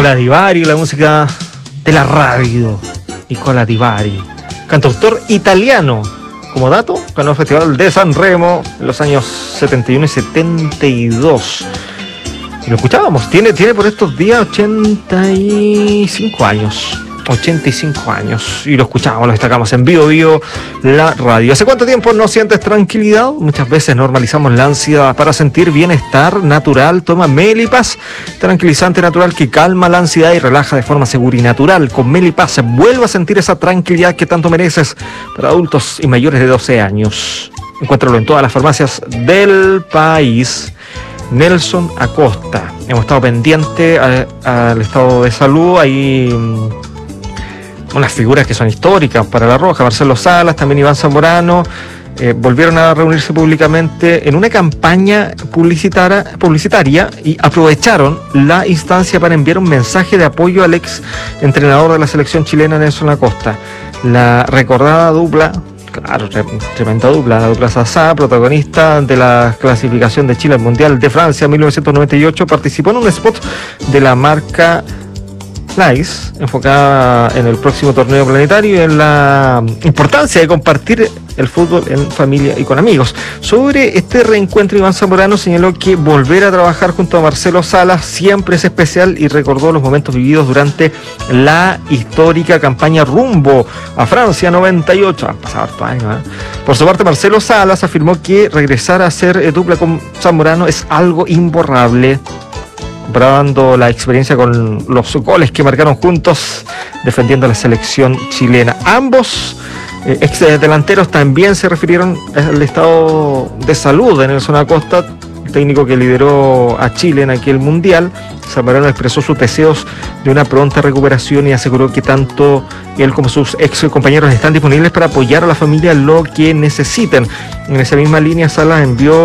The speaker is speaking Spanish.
Nicola Di Bari, la música de la radio. Nicola Di Bari, cantautor italiano. Como dato, ganó el Festival de San Remo en los años 71 y 72. Y lo escuchábamos, tiene por estos días 85 años. 85 años. Y lo escuchábamos, lo destacamos en Vivo la radio. ¿Hace cuánto tiempo no sientes tranquilidad? Muchas veces normalizamos la ansiedad. Para sentir bienestar natural, toma Melipaz, tranquilizante natural que calma la ansiedad y relaja de forma segura y natural. Con Melipaz vuelve a sentir esa tranquilidad que tanto mereces para adultos y mayores de 12 años. Encuéntralo en todas las farmacias del país. Nelson Acosta. Hemos estado pendientes al estado de salud. Hay unas figuras que son históricas para La Roja, Marcelo Salas, también Iván Zamorano, volvieron a reunirse públicamente en una campaña publicitaria y aprovecharon la instancia para enviar un mensaje de apoyo al ex entrenador de la selección chilena, Nelson Acosta. La recordada dupla, claro, tremenda dupla, la dupla Sasá, protagonista de la clasificación de Chile al Mundial de Francia 1998, participó en un spot de la marca Nice, enfocada en el próximo torneo planetario y en la importancia de compartir el fútbol en familia y con amigos. Sobre este reencuentro, Iván Zamorano señaló que volver a trabajar junto a Marcelo Salas siempre es especial y recordó los momentos vividos durante la histórica campaña rumbo a Francia 98. Han pasado hartos años, ¿eh? Por su parte, Marcelo Salas afirmó que regresar a ser dupla con Zamorano es algo imborrable, comparando la experiencia con los goles que marcaron juntos defendiendo a la selección chilena. Ambos ex delanteros también se refirieron al estado de salud de Nelson Acosta, técnico que lideró a Chile en aquel mundial. Zamorano expresó sus deseos de una pronta recuperación y aseguró que tanto él como sus ex compañeros están disponibles para apoyar a la familia lo que necesiten. En esa misma línea, Salas envió